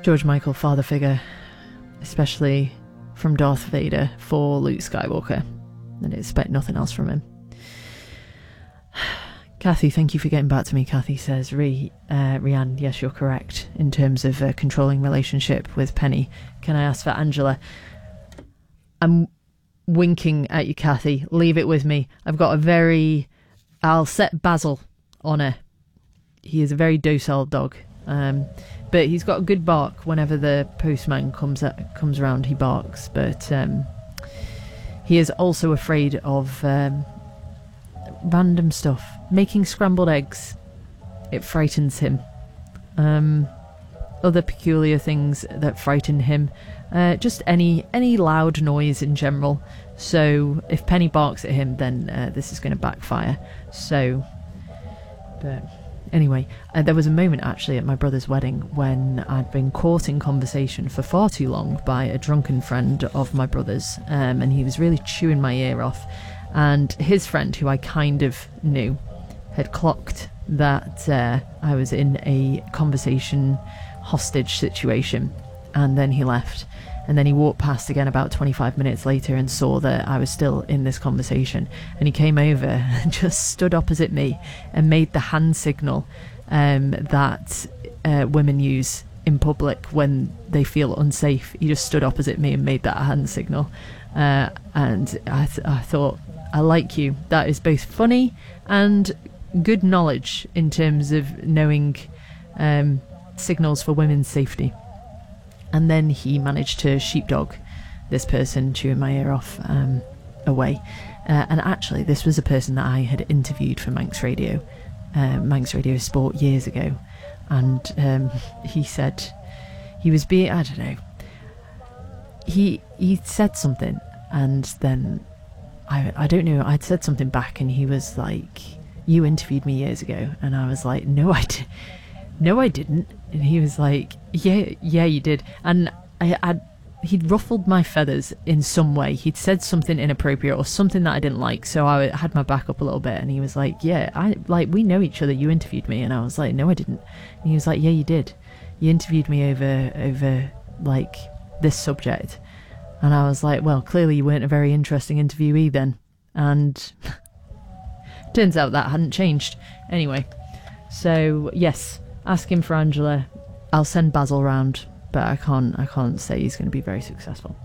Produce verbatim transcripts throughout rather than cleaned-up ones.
George Michael, father figure, especially from Darth Vader for Luke Skywalker. And I expect nothing else from him. Kathy, thank you for getting back to me. Kathy says, Re, uh, Rianne, yes, you're correct in terms of a controlling relationship with Penny. Can I ask for Angela? I'm winking at you, Kathy. Leave it with me. I've got a very... I'll set Basil on her. He is a very docile dog. Um, but he's got a good bark. Whenever the postman comes at, comes around, he barks. But um, he is also afraid of... Um, random stuff. Making scrambled eggs, it frightens him. Um, other peculiar things that frighten him, uh, just any any loud noise in general. So if Penny barks at him, then uh, this is going to backfire. So, but anyway, uh, there was a moment actually at my brother's wedding when I'd been caught in conversation for far too long by a drunken friend of my brother's, um, and he was really chewing my ear off. And his friend, who I kind of knew, had clocked that uh, I was in a conversation hostage situation. And then he left. And then he walked past again about twenty-five minutes later and saw that I was still in this conversation. And he came over and just stood opposite me and made the hand signal um, that uh, women use in public when they feel unsafe. He just stood opposite me and made that hand signal. Uh, and I, th- I thought... I like you. That is both funny and good knowledge in terms of knowing um, signals for women's safety. And then he managed to sheepdog this person chewing my ear off um, away. Uh, and actually, this was a person that I had interviewed for Manx Radio, uh, Manx Radio Sport years ago. And um, he said he was being, I don't know, he he said something and then... I, I don't know, I'd said something back and he was like, you interviewed me years ago. And I was like, no, I, di- no, I didn't. And he was like, yeah, yeah, you did. And I, I'd, he'd ruffled my feathers in some way. He'd said something inappropriate or something that I didn't like. So I had my back up a little bit and he was like, yeah, I like, we know each other. You interviewed me. And I was like, no, I didn't. And he was like, yeah, you did. You interviewed me over, over like this subject. And I was like, well, clearly you weren't a very interesting interviewee then. And turns out that hadn't changed. Anyway, so yes, ask him for Angela. I'll send Basil round, but I can't I can't say he's going to be very successful.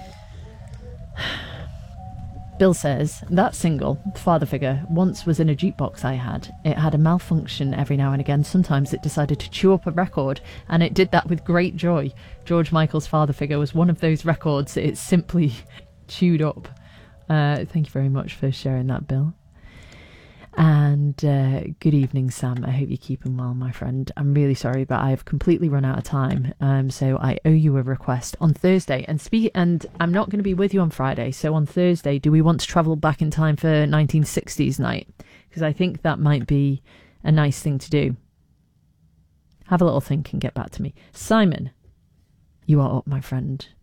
Bill says, that single, Father Figure, once was in a jukebox I had. It had a malfunction every now and again. Sometimes it decided to chew up a record, and it did that with great joy. George Michael's Father Figure was one of those records it simply chewed up. Uh, thank you very much for sharing that, Bill. And uh, good evening, Sam. I hope you're keeping well, my friend. I'm really sorry, but I've completely run out of time. Um, so I owe you a request on Thursday. And speak. And I'm not going to be with you on Friday. So on Thursday, do we want to travel back in time for nineteen sixties night? Because I think that might be a nice thing to do. Have a little think and get back to me. Simon, you are up, my friend.